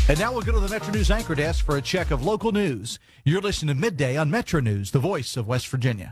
And now we'll go to the Metro News Anchor Desk for a check of local news. You're listening to Midday on Metro News, the voice of West Virginia.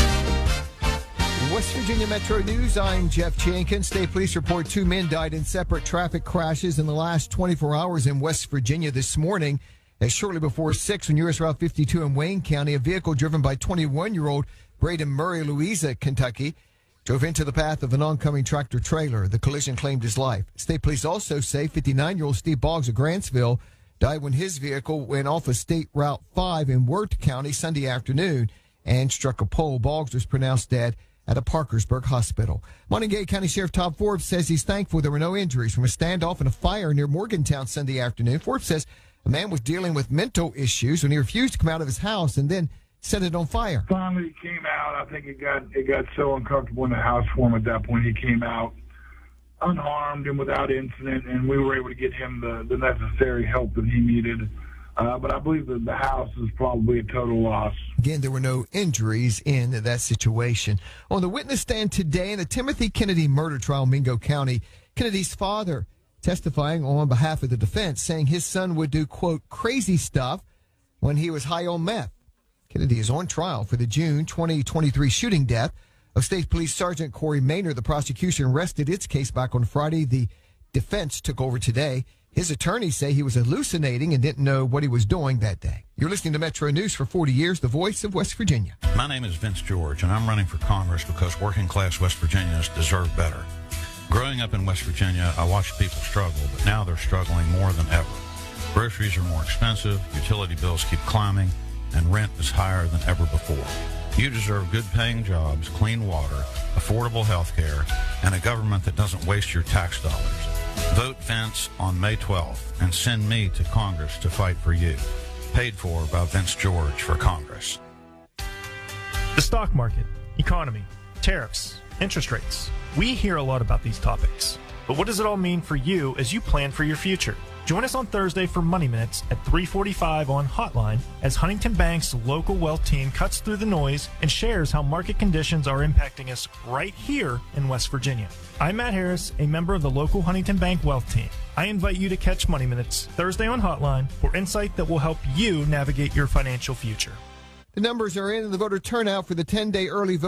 West Virginia Metro News, I'm Jeff Chankin. State Police report 2 men died in separate traffic crashes in the last 24 hours in West Virginia this morning. Shortly before 6 on U.S. Route 52 in Wayne County, a vehicle driven by 21-year-old Braden Murray, Louisa, Kentucky, drove into the path of an oncoming tractor-trailer. The collision claimed his life. State Police also say 59-year-old Steve Boggs of Grantsville died when his vehicle went off of State Route 5 in Wirt County Sunday afternoon and struck a pole. Boggs was pronounced dead at a Parkersburg hospital. Montague County Sheriff Todd Forbes says he's thankful there were no injuries from a standoff and a fire near Morgantown Sunday afternoon. Forbes says a man was dealing with mental issues when he refused to come out of his house and then set it on fire. Finally, he came out. I think it got so uncomfortable in the house for him at that point. He came out unharmed and without incident, and we were able to get him the necessary help that he needed. But I believe that the house is probably a total loss. Again, there were no injuries in that situation. On the witness stand today in the Timothy Kennedy murder trial in Mingo County, Kennedy's father testifying on behalf of the defense, saying his son would do, quote, crazy stuff when he was high on meth. Kennedy is on trial for the June 2023 shooting death of State Police Sergeant Corey Maynard. The prosecution rested its case back on Friday. The defense took over today. His attorneys say he was hallucinating and didn't know what he was doing that day. You're listening to Metro News for 40 years, the voice of West Virginia. My name is Vince George, and I'm running for Congress because working-class West Virginians deserve better. Growing up in West Virginia, I watched people struggle, but now they're struggling more than ever. Groceries are more expensive, utility bills keep climbing, and rent is higher than ever before. You deserve good-paying jobs, clean water, affordable health care, and a government that doesn't waste your tax dollars. Vote Vince on May 12th and send me to Congress to fight for you. Paid for by Vince George for Congress. The stock market, economy, tariffs, interest rates. We hear a lot about these topics. But what does it all mean for you as you plan for your future? Join us on Thursday for Money Minutes at 3:45 on Hotline as Huntington Bank's local wealth team cuts through the noise and shares how market conditions are impacting us right here in West Virginia. I'm Matt Harris, a member of the local Huntington Bank wealth team. I invite you to catch Money Minutes Thursday on Hotline for insight that will help you navigate your financial future. The numbers are in, and the voter turnout for the 10-day early vote